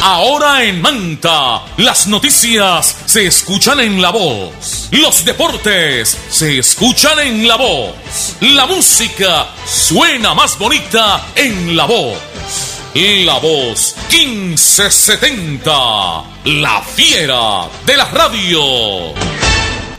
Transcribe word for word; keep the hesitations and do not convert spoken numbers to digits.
Ahora en Manta, las noticias se escuchan en la voz. Los deportes se escuchan en la voz. La música suena más bonita en la voz. La voz quince setenta, la fiera de la radio.